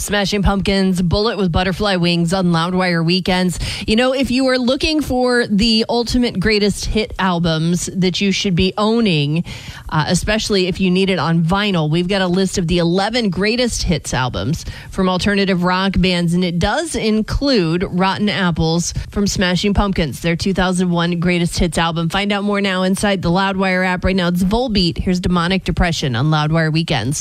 Smashing Pumpkins, Bullet with Butterfly Wings on Loudwire Weekends. You know, if you are looking for the ultimate greatest hit albums that you should be owning, especially if you need it on vinyl, we've got a list of the 11 greatest hits albums from alternative rock bands, and it does include Rotten Apples from Smashing Pumpkins, their 2001 greatest hits album. Find out more now inside the Loudwire app. Right now, it's Volbeat. Here's Demonic Depression on Loudwire Weekends.